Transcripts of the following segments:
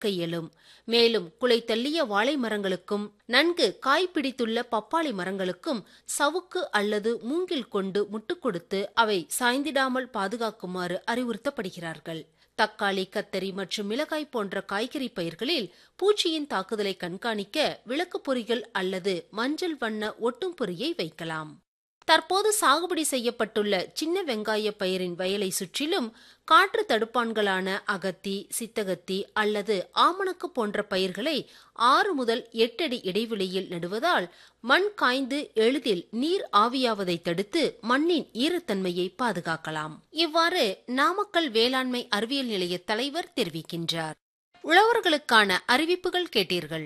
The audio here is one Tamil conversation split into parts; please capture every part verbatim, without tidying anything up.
இயலும். மேலும் குலை தள்ளிய வாழை மரங்களுக்கும் நன்கு காய்பிடித்துள்ள பப்பாளி மரங்களுக்கும் சவுக்கு அல்லது மூங்கில் கொண்டு முட்டு கொடுத்து அவை சாய்ந்திடாமல் பாதுகாக்குமாறு அறிவுறுத்தப்படுகிறார்கள். தக்காளி, கத்தரி மற்றும் மிளகாய் போன்ற காய்கறி பயிர்களில் பூச்சியின் தாக்குதலை கண்காணிக்க விளக்கு பொறிகள் அல்லது மஞ்சள் வண்ண ஒட்டும் பொறியை வைக்கலாம். தற்போது சாகுபடி செய்யப்பட்டுள்ள சின்ன வெங்காய பயிரின் வயலை சுற்றிலும் காற்று தடுப்பான்களான அகத்தி, சித்தகத்தி அல்லது ஆமணக்கு போன்ற பயிர்களை ஆறு முதல் எட்டு அடி இடைவெளியில் நடுவதால் மண் காய்ந்து எளிதில் நீர் ஆவியாவதை தடுத்து மண்ணின் ஈரத்தன்மையை பாதுகாக்கலாம். இவ்வாறு நாமக்கல் வேளாண்மை அறிவியல் நிலைய தலைவர் தெரிவிக்கின்றார். உழவர்களுக்கான அறிவிப்புகள் கேட்டீர்கள்.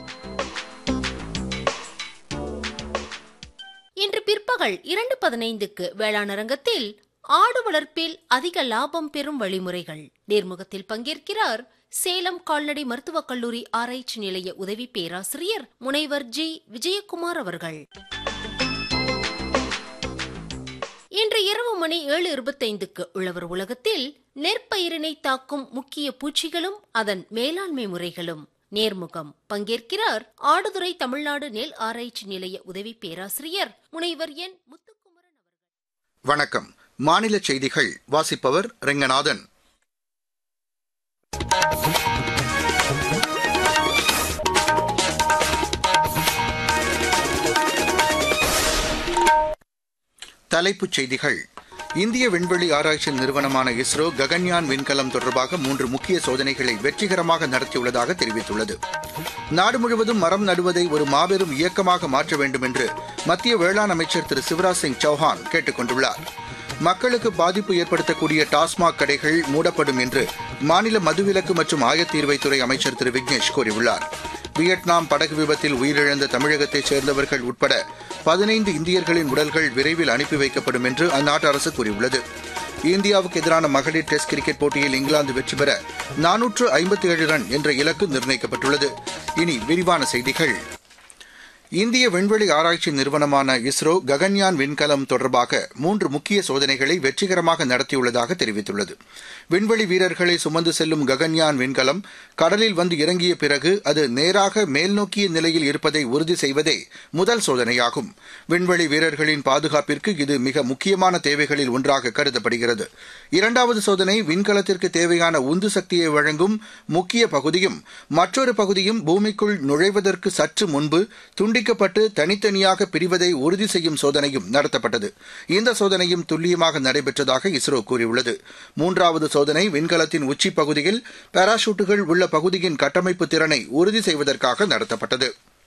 இன்று பிற்பகல் இரண்டு பதினைந்துக்கு வேளாண் அரங்கத்தில் ஆடு வளர்ப்பில் அதிக லாபம் பெறும் வழிமுறைகள் நேர்முகத்தில் பங்கேற்கிறார் சேலம் கால்நடை மருத்துவக் கல்லூரி ஆராய்ச்சி நிலைய உதவி பேராசிரியர் முனைவர் ஜி விஜயகுமார் அவர்கள். இன்று இரவு மணி ஏழு இருபத்தைந்துக்கு உழவர் உலகத்தில் நெற்பயிரினை தாக்கும் முக்கிய பூச்சிகளும் அதன் மேலாண்மை முறைகளும் நேர்முகம் பங்கேற்கிறார் ஆடுதுறை தமிழ்நாடு நெல் ஆராய்ச்சி நிலைய உதவி பேராசிரியர் முனைவர் என் முத்துக்குமரன் அவர்கள். வணக்கம். மாநில செய்திகள் வாசிப்பவர் ரெங்கநாதன். தலைப்புச் செய்திகள். இந்திய விண்வெளி ஆராய்ச்சி நிறுவனமான இஸ்ரோ ககன்யான் விண்கலம் தொடர்பாக மூன்று முக்கிய சோதனைகளை வெற்றிகரமாக நடத்தியுள்ளதாக தெரிவித்துள்ளது. நாடு முழுவதும் மரம் நடுவதை ஒரு மாபெரும் இயக்கமாக மாற்ற வேண்டும் என்று மத்திய வேளாண் அமைச்சர் திரு சிவராஜ் சிங் சௌஹான் கேட்டுக் கொண்டுள்ளார். மக்களுக்கு பாதிப்பு ஏற்படுத்தக்கூடிய டாஸ்மாக் கடைகள் மூடப்படும் என்று மாநில மதுவிலக்கு மற்றும் ஆயத்தீர்வைத்துறை அமைச்சர் திரு விக்னேஷ் கூறியுள்ளார். வியட்நாம் படகு விபத்தில் உயிரிழந்த தமிழகத்தைச் சேர்ந்தவர்கள் உட்பட பதினைந்து இந்தியர்களின் உடல்கள் விரைவில் அனுப்பி வைக்கப்படும் என்று அந்நாட்டு அரசு கூறியுள்ளது. இந்தியாவுக்கு எதிரான மகளிர் டெஸ்ட் கிரிக்கெட் போட்டியில் இங்கிலாந்து வெற்றி பெற நானூற்று ஐம்பத்தி ஏழு ரன் என்ற இலக்கு நிர்ணயிக்கப்பட்டுள்ளது. இனி விரிவான செய்திகள். இந்திய விண்வெளி ஆராய்ச்சி நிறுவனமான இஸ்ரோ ககன்யான் விண்கலம் தொடர்பாக மூன்று முக்கிய சோதனைகளை வெற்றிகரமாக நடத்தியுள்ளதாக தெரிவித்துள்ளது. விண்வெளி வீரர்களை சுமந்து செல்லும் ககன்யான் விண்கலம் கடலில் வந்து இறங்கிய பிறகு அது நேராக மேல்நோக்கிய நிலையில் இருப்பதை உறுதி செய்வதே முதல் சோதனையாகும். விண்வெளி வீரர்களின் பாதுகாப்பிற்கு இது மிக முக்கியமான தேவைகளில் ஒன்றாக கருதப்படுகிறது. இரண்டாவது சோதனை விண்கலத்திற்கு தேவையான உந்து சக்தியை வழங்கும் முக்கிய பகுதியும் மற்றொரு பகுதியும் பூமிக்குள் நுழைவதற்கு சற்று முன்பு துண்டிக்கப்பட்டு தனித்தனியாக பிரிவதை உறுதி செய்யும் சோதனையும் நடத்தப்பட்டது. இந்த சோதனையும் துல்லியமாக நடைபெற்றதாக இஸ்ரோ கூறியுள்ளது. மூன்றாவது சோதனை விண்கலத்தின் உச்சி பகுதியில் பாராசூட்டுகள் உள்ள பகுதியின் கட்டமைப்பு திறனை உறுதி செய்வதற்காக நடத்தப்பட்டது.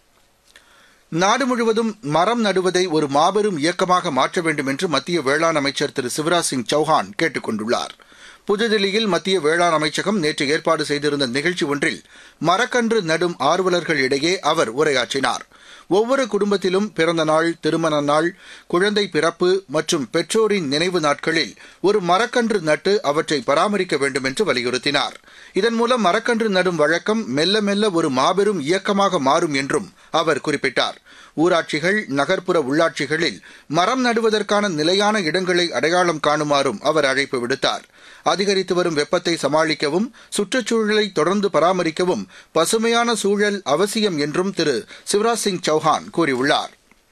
நாடு முழுவதும் மரம் நடுவதை ஒரு மாபெரும் இயக்கமாக மாற்ற வேண்டும் என்று மத்திய வேளாண் அமைச்சர் திரு சிவராஜ் சிங் சௌஹான் கேட்டுக் கொண்டுள்ளார். புதுதில்லியில் மத்திய வேளாண் அமைச்சகம் நேற்று ஏற்பாடு செய்திருந்த நிகழ்ச்சி ஒன்றில் மரக்கன்று நடும் ஆர்வலர்கள் இடையே அவர் உரையாற்றினார். ஒவ்வொரு குடும்பத்திலும் பிறந்த நாள், திருமண நாள், குழந்தை பிறப்பு மற்றும் பெற்றோரின் நினைவு நாட்களில் ஒரு மரக்கன்று நட்டு அவற்றை பராமரிக்க வேண்டும் என்று வலியுறுத்தினார். இதன் மூலம் மரக்கன்று நடும் வழக்கம் மெல்ல மெல்ல ஒரு மாபெரும் இயக்கமாக மாறும் என்றும் அவர் குறிப்பிட்டார். ஊராட்சிகள், நகர்ப்புற உள்ளாட்சிகளில் மரம் நடுவதற்கான நிலையான இடங்களை அடையாளம் காணுமாறும் அவர் அழைப்பு விடுத்தார். அதிகரித்து வரும் வெப்பத்தை சமாளிக்கவும் சுற்றுச்சூழலை தொடர்ந்து பராமரிக்கவும் பசுமையான சூழல் அவசியம் என்றும் திரு சிவராஜ் சிங் சௌஹான் கூறியுள்ளார்.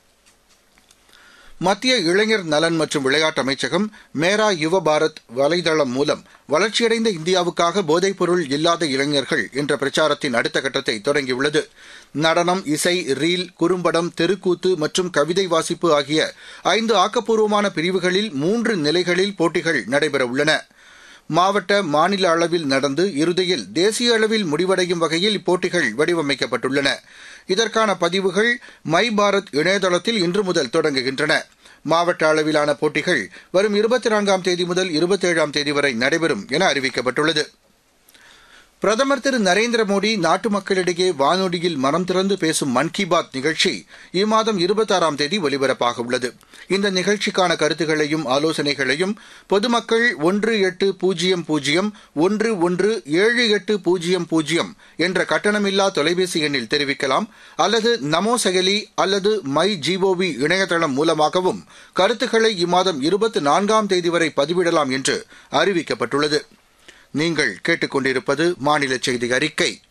மத்திய இளைஞர் நலன் மற்றும் விளையாட்டு அமைச்சகம் மேரா யுவ பாரத் வலைதளம் மூலம் வளர்ச்சியடைந்த இந்தியாவுக்காக போதைப்பொருள் இல்லாத இளைஞர்கள் என்ற பிரச்சாரத்தின் அடுத்த கட்டத்தை தொடங்கியுள்ளது. நடனம், இசை, ரீல், குறும்படம், தெருக்கூத்து மற்றும் கவிதை வாசிப்பு ஆகிய ஐந்து ஆக்கப்பூர்வமான பிரிவுகளில் மூன்று நிலைகளில் போட்டிகள் நடைபெறவுள்ளன. மாவட்ட, மாநில அளவில் நடந்து இறுதியில் தேசிய அளவில் முடிவடையும் வகையில் இப்போட்டிகள் வடிவமைக்கப்பட்டுள்ளன. இதற்கான பதிவுகள் மை பாரத் இணையதளத்தில் இன்று முதல் தொடங்குகின்றன. மாவட்ட அளவிலான போட்டிகள் வரும் இருபத்தி நான்காம் தேதி முதல் இருபத்தேழாம் தேதி வரை நடைபெறும் என அறிவிக்கப்பட்டுள்ளது. பிரதமர் திரு நரேந்திர மோடி நாட்டு மக்களிடையே வானொலியில் மனம் திறந்து பேசும் மன் கி பாத் நிகழ்ச்சி இம்மாதம் இருபத்தாறாம் தேதி ஒலிபரப்பாக உள்ளது. இந்த நிகழ்ச்சிக்கான கருத்துகளையும் ஆலோசனைகளையும் பொதுமக்கள் ஒன்று எட்டு பூஜ்ஜியம் பூஜ்ஜியம் ஒன்று ஒன்று ஏழு எட்டு பூஜ்ஜியம் பூஜ்ஜியம் என்ற கட்டணமில்லா தொலைபேசி எண்ணில் தெரிவிக்கலாம் அல்லது நமோ செயலி அல்லது மை ஜிஓவி இணையதளம் மூலமாகவும் கருத்துக்களை இம்மாதம் இருபத்தி நான்காம் தேதி வரை பதிவிடலாம் என்று அறிவிக்கப்பட்டுள்ளது. நீங்கள் கேட்டுக்கொண்டிருப்பது மாநில செய்தி அறிக்கை.